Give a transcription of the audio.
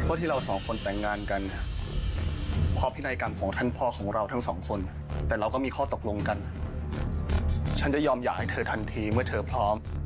ว่าที่เราสองคนแต่งงานกันเพราะพินัยกรรมของท่านพ่อของเราทั้งสองคนแต่เราก็มีข้อตกลงกันฉันจะยอมหย่าให้เธอทันทีเมื่อเธอพร้อม